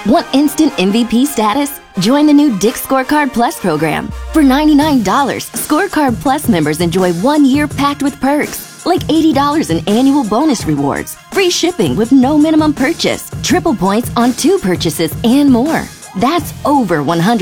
Want instant MVP status? Join the new Dick's Scorecard Plus program. For $99, Scorecard Plus members enjoy 1 year packed with perks, like $80 in annual bonus rewards, free shipping with no minimum purchase, triple points on 2 purchases, and more. That's over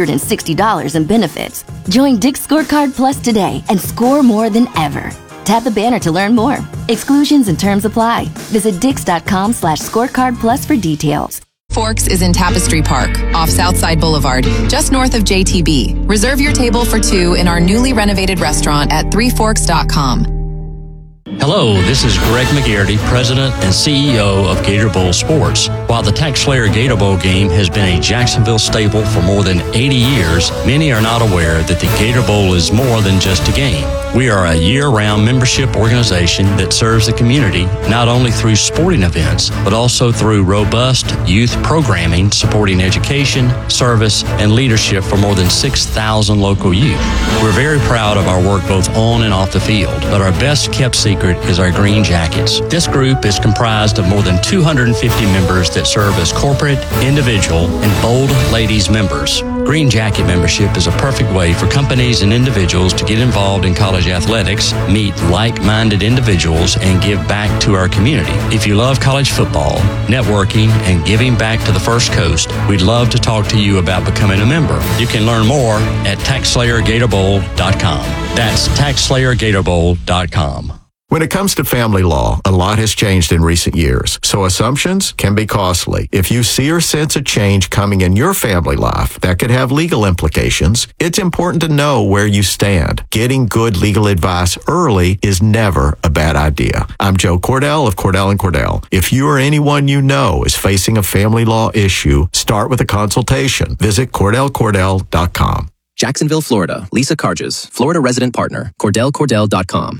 $160 in benefits. Join Dick's Scorecard Plus today and score more than ever. Tap the banner to learn more. Exclusions and terms apply. Visit dix.com/scorecardplus for details. Forks is in Tapestry Park, off Southside Boulevard, just north of JTB. Reserve your table for 2 in our newly renovated restaurant at threeforks.com. Hello, this is Greg McGarity, President and CEO of Gator Bowl Sports. While the TaxSlayer Gator Bowl game has been a Jacksonville staple for more than 80 years, many are not aware that the Gator Bowl is more than just a game. We are a year-round membership organization that serves the community not only through sporting events, but also through robust youth programming supporting education, service, and leadership for more than 6,000 local youth. We're very proud of our work both on and off the field, but our best-kept secret is our Green Jackets. This group is comprised of more than 250 members that serve as corporate, individual, and Bold Ladies members. Green Jacket membership is a perfect way for companies and individuals to get involved in college athletics, meet like-minded individuals, and give back to our community. If you love college football, networking, and giving back to the First Coast, we'd love to talk to you about becoming a member. You can learn more at TaxSlayerGatorBowl.com. That's TaxSlayerGatorBowl.com. When it comes to family law, a lot has changed in recent years, so assumptions can be costly. If you see or sense a change coming in your family life that could have legal implications, it's important to know where you stand. Getting good legal advice early is never a bad idea. I'm Joe Cordell of Cordell & Cordell. If you or anyone you know is facing a family law issue, start with a consultation. Visit CordellCordell.com. Jacksonville, Florida. Lisa Carges, Florida resident partner. CordellCordell.com.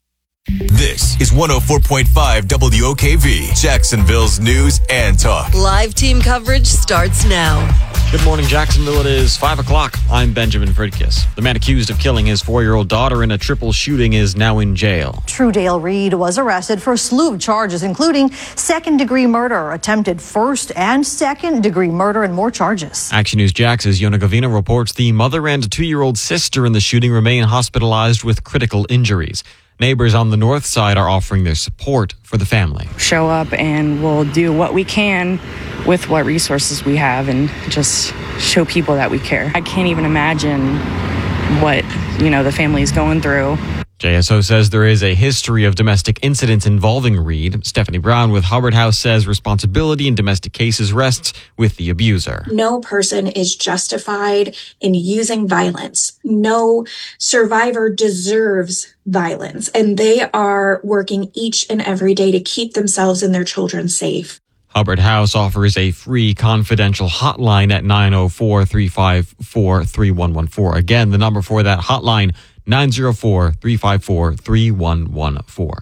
This is 104.5 WOKV, Jacksonville's news and talk. Live team coverage starts now. Good morning, Jacksonville. It is 5 o'clock. I'm Benjamin Fridkis. The man accused of killing his 4-year-old daughter in a triple shooting is now in jail. Trudale Reed was arrested for a slew of charges, including second-degree murder, attempted first and second-degree murder, and more charges. Action News Jax's Yona Gavina reports the mother and 2-year-old sister in the shooting remain hospitalized with critical injuries. Neighbors on the north side are offering their support for the family. Show up and we'll do what we can with what resources we have and just show people that we care. I can't even imagine what, the family is going through. JSO says there is a history of domestic incidents involving Reed. Stephanie Brown with Hubbard House says responsibility in domestic cases rests with the abuser. No person is justified in using violence. No survivor deserves violence, and they are working each and every day to keep themselves and their children safe. Hubbard House offers a free confidential hotline at 904-354-3114. Again, the number for that hotline, 904-354-3114.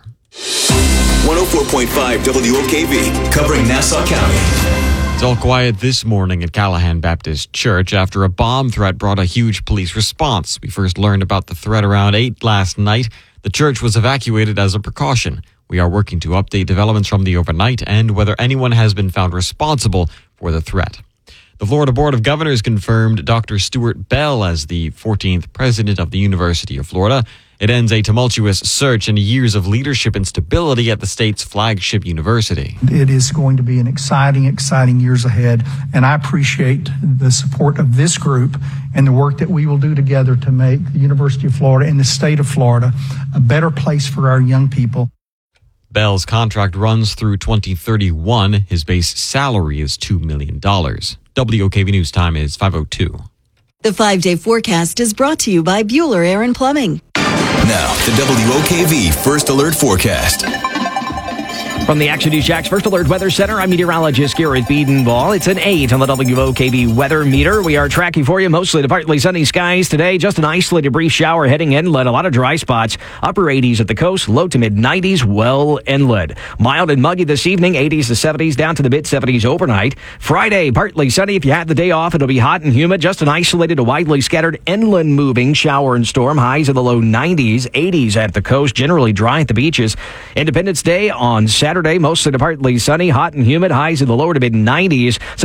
104.5 WOKV, covering Nassau County. It's all quiet this morning at Callahan Baptist Church after a bomb threat brought a huge police response. We first learned about the threat around 8 last night. The church was evacuated as a precaution. We are working to update developments from the overnight and whether anyone has been found responsible for the threat. The Florida Board of Governors confirmed Dr. Stuart Bell as the 14th president of the University of Florida. It ends a tumultuous search and years of leadership and stability at the state's flagship university. It is going to be an exciting years ahead, and I appreciate the support of this group and the work that we will do together to make the University of Florida and the state of Florida a better place for our young people. Bell's contract runs through 2031. His base salary is $2 million. WOKV News time is 5:02. The 5-day forecast is brought to you by Bueller Air and Plumbing. Now, the WOKV First Alert Forecast. From the Action News Jax First Alert Weather Center, I'm meteorologist Garrett Biedenball. It's an 8 on the WOKV weather meter. We are tracking for you mostly to partly sunny skies today. Just an isolated brief shower heading inland. A lot of dry spots. Upper 80s at the coast, low to mid 90s well inland. Mild and muggy this evening, 80s to 70s, down to the mid 70s overnight. Friday, partly sunny. If you have the day off, it'll be hot and humid. Just an isolated to widely scattered inland moving shower and storm. Highs in the low 90s, 80s at the coast. Generally dry at the beaches. Independence Day on Saturday, mostly to partly sunny, hot and humid, highs in the lower to mid 90s.